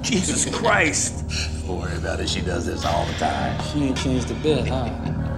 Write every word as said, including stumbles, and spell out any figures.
Jesus Christ. Don't worry about it. She does this all the time. She ain't changed a bit, huh?